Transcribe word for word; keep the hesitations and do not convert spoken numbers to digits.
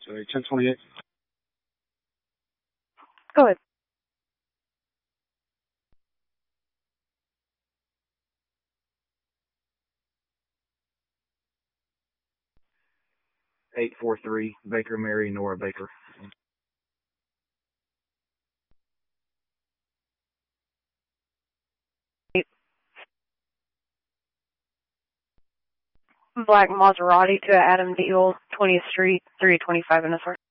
Sorry, ten twenty-eight. Go ahead. eight four three, Baker Mary Nora Baker. Black Maserati to Adam Deal, twentieth Street, three twenty-five in the